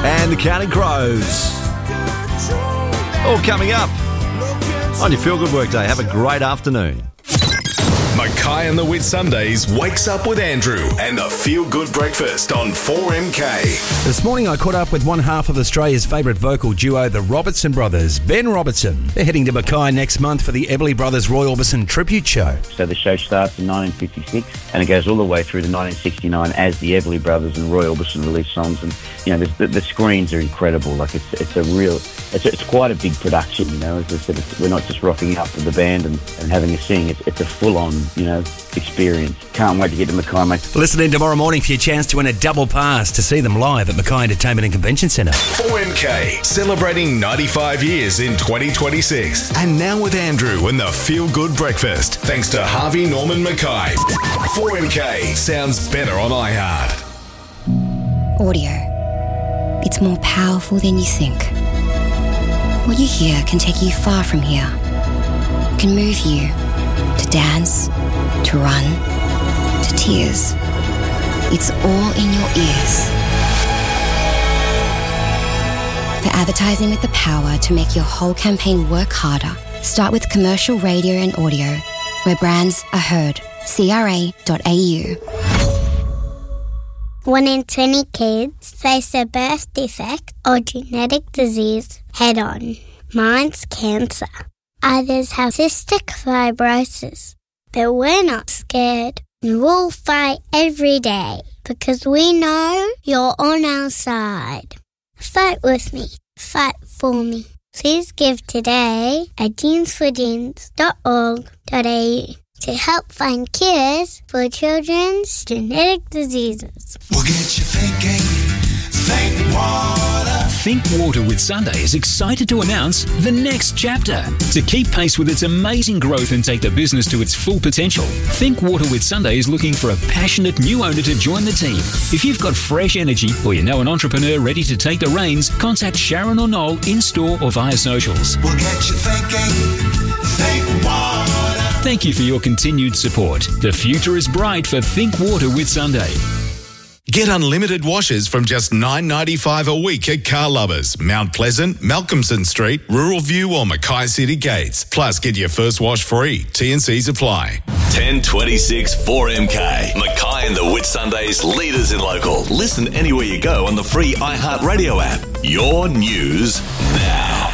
and the Counting Crows. All coming up on your Feel Good Workday. Have a great afternoon. Mackay and the Whitsundays wakes up with Andrew and the Feel Good Breakfast on 4MK. This morning I caught up with one half of Australia's favourite vocal duo, the Robertson Brothers, Ben Robertson. They're heading to Mackay next month for the Everly Brothers Roy Orbison tribute show. So the show starts in 1956 and it goes all the way through to 1969 as the Everly Brothers and Roy Orbison release songs. And, you know, the screens are incredible. Like, it's quite a big production, you know. As I said, we're not just rocking up with the band and having a sing. It's a full-on, you know, experience. Can't wait to get to Mackay, mate. Listen in tomorrow morning for your chance to win a double pass to see them live at Mackay Entertainment and Convention Centre. 4MK, celebrating 95 years in 2026. And now with Andrew and the Feel Good Breakfast, thanks to Harvey Norman Mackay. 4MK sounds better on iHeart. Audio. It's more powerful than you think. What you hear can take you far from here. Can move you to dance, to run, to tears. It's all in your ears. For advertising with the power to make your whole campaign work harder, start with commercial radio and audio, where brands are heard. CRA.au. 1 in 20 kids face a birth defect or genetic disease head-on. Mine's cancer. Others have cystic fibrosis. But we're not scared. And we'll fight every day because we know you're on our side. Fight with me. Fight for me. Please give today at jeansforjeans.org.au to help find cures for children's genetic diseases. We'll get you thinking. Think water. Think Water with Sunday is excited to announce the next chapter. To keep pace with its amazing growth and take the business to its full potential, Think Water with Sunday is looking for a passionate new owner to join the team. If you've got fresh energy or you know an entrepreneur ready to take the reins, contact Sharon or Noel in-store or via socials. We'll get you thinking. Think water. Thank you for your continued support. The future is bright for Think Water with Sunday. Get unlimited washes from just $9.95 a week at Car Lovers, Mount Pleasant, Malcolmson Street, Rural View or Mackay City Gates. Plus, get your first wash free. T&Cs apply. 1026 4MK. Mackay and the Whitsundays, leaders in local. Listen anywhere you go on the free iHeart Radio app. Your news now.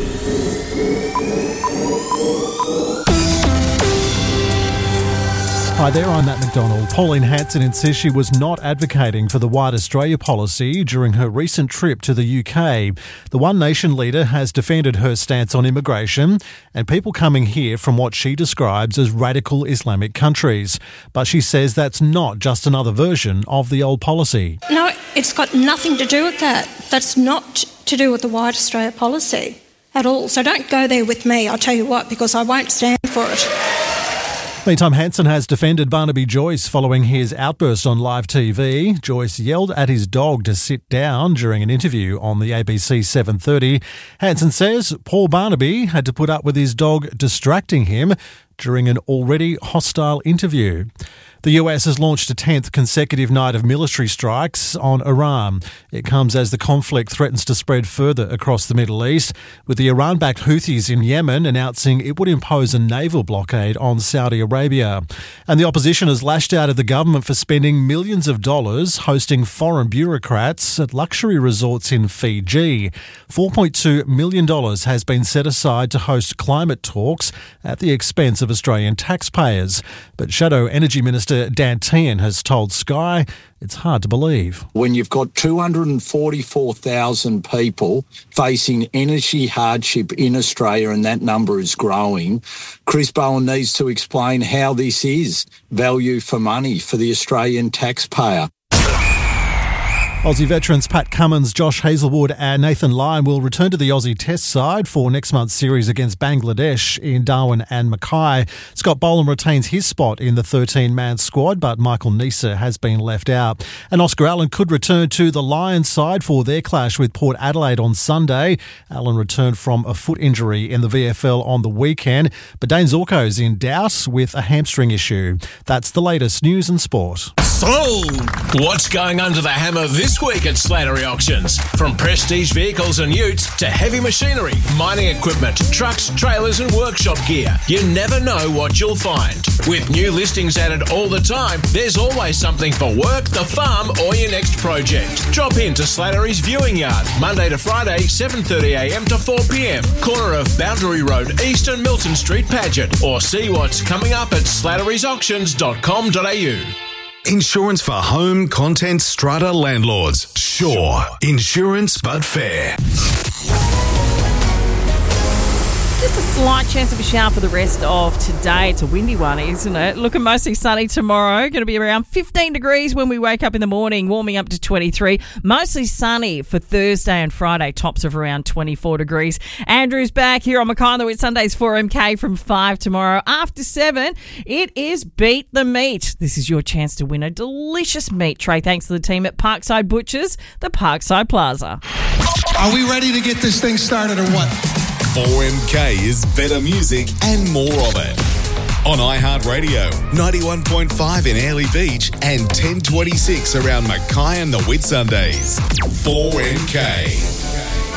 Hi there, I'm Matt McDonald. Pauline Hanson insists she was not advocating for the White Australia policy during her recent trip to the UK. The One Nation leader has defended her stance on immigration and people coming here from what she describes as radical Islamic countries. But she says that's not just another version of the old policy. No, it's got nothing to do with that. That's not to do with the White Australia policy at all. So don't go there with me, I'll tell you what, because I won't stand for it. Meantime, Hanson has defended Barnaby Joyce following his outburst on live TV. Joyce yelled at his dog to sit down during an interview on the ABC 7:30. Hanson says Paul Barnaby had to put up with his dog distracting him during an already hostile interview. The US has launched a 10th consecutive night of military strikes on Iran. It comes as the conflict threatens to spread further across the Middle East, with the Iran-backed Houthis in Yemen announcing it would impose a naval blockade on Saudi Arabia. And the opposition has lashed out at the government for spending millions of dollars hosting foreign bureaucrats at luxury resorts in Fiji. $4.2 million has been set aside to host climate talks at the expense of Australian taxpayers. But Shadow Energy Minister Dan Tehan has told Sky it's hard to believe. When you've got 244,000 people facing energy hardship in Australia and that number is growing, Chris Bowen needs to explain how this is value for money for the Australian taxpayer. Aussie veterans Pat Cummins, Josh Hazelwood and Nathan Lyon will return to the Aussie Test side for next month's series against Bangladesh in Darwin and Mackay. Scott Boland retains his spot in the 13-man squad, but Michael Neser has been left out. And Oscar Allen could return to the Lions side for their clash with Port Adelaide on Sunday. Allen returned from a foot injury in the VFL on the weekend, but Dane Zorko's in doubt with a hamstring issue. That's the latest news and sport. So, what's going under the hammer this this week at Slattery Auctions. From prestige vehicles and utes to heavy machinery, mining equipment, trucks, trailers and workshop gear. You never know what you'll find. With new listings added all the time, there's always something for work, the farm or your next project. Drop in to Slattery's Viewing Yard, Monday to Friday, 7:30am to 4pm, corner of Boundary Road East and Milton Street, Paget, or see what's coming up at slattery'sauctions.com.au. Insurance for home, content, strata landlords. Sure. Insurance but fair. Just a slight chance of a shower for the rest of today. It's a windy one, isn't it? Looking mostly sunny tomorrow. Going to be around 15 degrees when we wake up in the morning, warming up to 23. Mostly sunny for Thursday and Friday, tops of around 24 degrees. Andrew's back here on Mackay and the Whitsundays 4MK from 5 tomorrow. After 7, it is Beat the Meat. This is your chance to win a delicious meat tray thanks to the team at Parkside Butchers, the Parkside Plaza. Are we ready to get this thing started or what? 4MK is better music and more of it. On iHeartRadio, 91.5 in Airlie Beach and 1026 around Mackay and the Whitsundays. 4MK.